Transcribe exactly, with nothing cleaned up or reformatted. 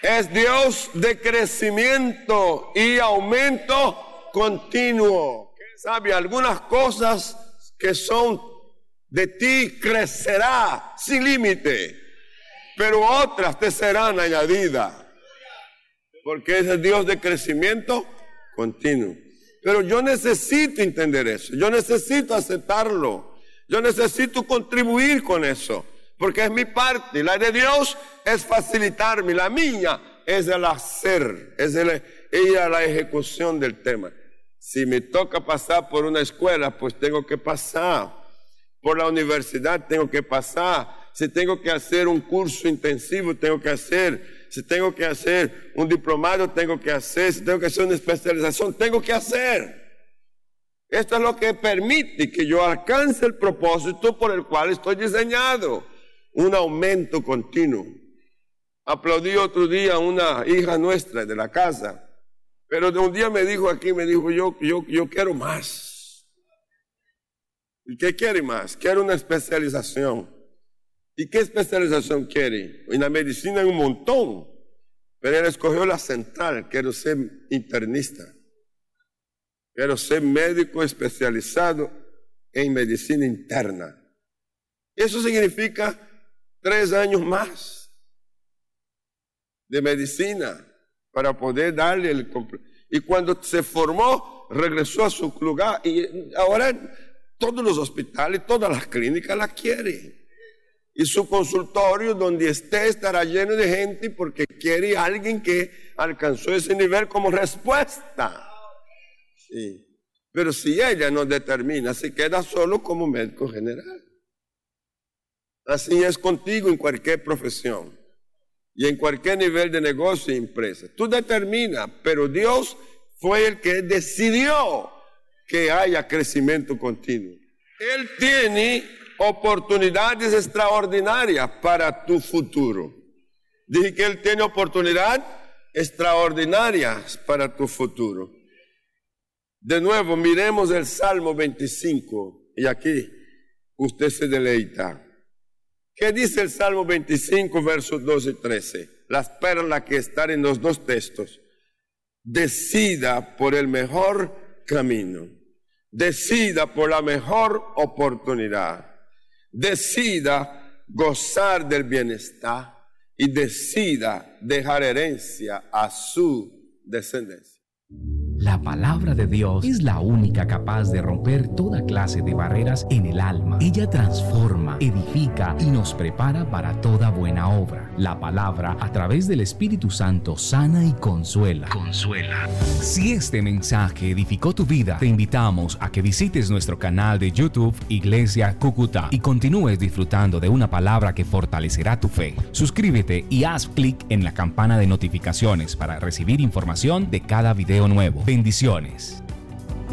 Es Dios de crecimiento y aumento continuo. ¿Sabe? Algunas cosas que son de ti crecerá sin límite, pero otras te serán añadidas. Porque es el Dios de crecimiento continuo. Pero yo necesito entender eso. Yo necesito aceptarlo. Yo necesito contribuir con eso. Porque es mi parte. La de Dios es facilitarme. La mía es el hacer. Es el ir a la ejecución del tema. Si me toca pasar por una escuela, pues tengo que pasar. Por la universidad tengo que pasar. Si tengo que hacer un curso intensivo, tengo que hacer. Si tengo que hacer un diplomado, tengo que hacer. Si tengo que hacer una especialización, tengo que hacer. Esto es lo que permite que yo alcance el propósito por el cual estoy diseñado. Un aumento continuo. Aplaudí otro día a una hija nuestra de la casa. Pero de un día me dijo aquí, me dijo, yo, yo, yo quiero más. ¿Y qué quiere más? Quiero una especialización. ¿Y qué especialización quiere? En la medicina hay un montón, pero él escogió la central. Quiero ser internista. Quiero ser médico especializado en medicina interna. Eso significa tres años más de medicina para poder darle el... Y cuando se formó, regresó a su lugar y ahora todos los hospitales, todas las clínicas la quieren. Y su consultorio donde esté estará lleno de gente porque quiere a alguien que alcanzó ese nivel como respuesta. Sí. Pero si ella no determina, se queda solo como médico general. Así es contigo en cualquier profesión y en cualquier nivel de negocio e empresa. Tú determinas, pero Dios fue el que decidió que haya crecimiento continuo. Él tiene oportunidades extraordinarias para tu futuro. Dije que Él tiene oportunidades extraordinarias para tu futuro. De nuevo, miremos el Salmo veinticinco y aquí usted se deleita. ¿Qué dice el Salmo veinticinco, versos doce y trece? Las perlas que están en los dos textos. Decida por el mejor camino. Decida por la mejor oportunidad. Decida gozar del bienestar y decida dejar herencia a su descendencia. La palabra de Dios es la única capaz de romper toda clase de barreras en el alma. Ella transforma, edifica y nos prepara para toda buena obra. La palabra, a través del Espíritu Santo, sana y consuela. Consuela. Si este mensaje edificó tu vida, te invitamos a que visites nuestro canal de YouTube Iglesia Cúcuta y continúes disfrutando de una palabra que fortalecerá tu fe. Suscríbete y haz clic en la campana de notificaciones para recibir información de cada video nuevo. Bendiciones.